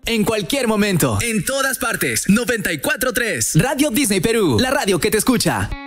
en cualquier momento, en todas partes. 94.3 Radio Disney Perú, la radio que te escucha.